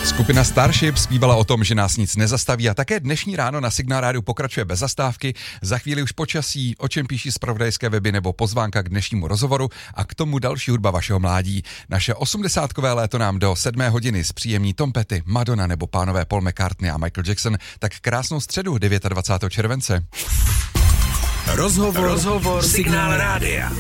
Skupina Starship zpívala o tom, že nás nic nezastaví a také dnešní ráno na Signál Rádiu pokračuje bez zastávky. Za chvíli už počasí, o čem píší zpravodajské weby nebo pozvánka k dnešnímu rozhovoru a k tomu další hudba vašeho mládí. Naše 80kové léto nám do 7 hodiny zpříjemní Tom Petty, Madonna nebo pánové Paul McCartney a Michael Jackson. Tak krásnou středu 29. července. Rozhovor Signál Rádia.